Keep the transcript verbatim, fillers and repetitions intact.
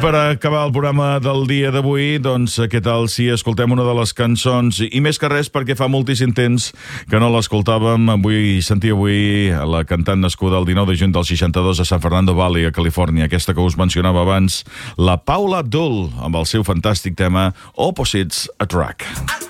Per acabar el programa del dia d'avui, doncs, què tal si escoltem una de les cançons, i més que res perquè fa moltíssim temps que no l'escoltàvem. Vull sentir avui la cantant nascuda el dinou de juny del seixanta-dos a San Fernando Valley, a Califòrnia, aquesta que us mencionava abans, la Paula Abdul, amb el seu fantàstic tema Opposites Attract.